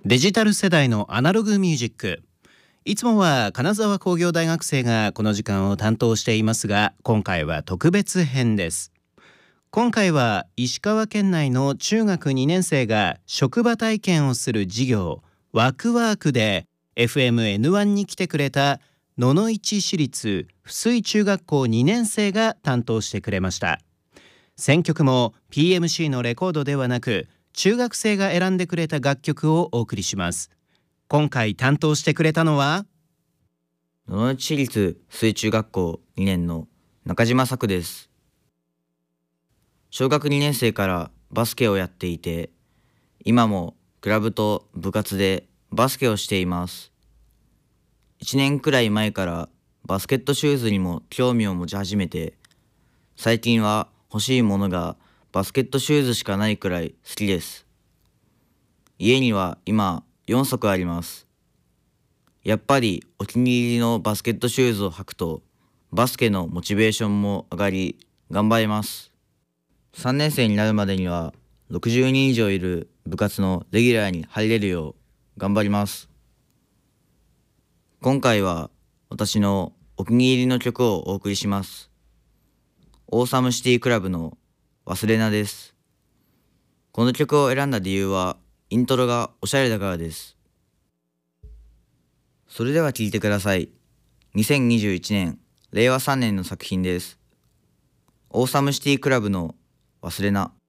デジタル世代のアナログミュージック。いつもは金沢工業大学生がこの時間を担当していますが、今回は特別編です。今回は石川県内の中学2年生が職場体験をする授業ワクワークで FMN1 に来てくれた野々市市立翡翠中学校2年生が担当してくれました。選曲も PMC のレコードではなく、中学生が選んでくれた楽曲をお送りします。今回担当してくれたのは野々市市立翡翠中学校2年の中島作です。小学2年生からバスケをやっていて、今もクラブと部活でバスケをしています。1年くらい前からバスケットシューズにも興味を持ち始めて、最近は欲しいものがバスケットシューズしかないくらい好きです。家には今4足あります。やっぱりお気に入りのバスケットシューズを履くとバスケのモチベーションも上がり頑張れます。3年生になるまでには60人以上いる部活のレギュラーに入れるよう頑張ります。今回は私のお気に入りの曲をお送りします。オーサムシティクラブの忘れなです。この曲を選んだ理由はイントロがおしゃれだからです。それでは聴いてください。2021年令和3年の作品です。オーサムシティクラブの忘れな。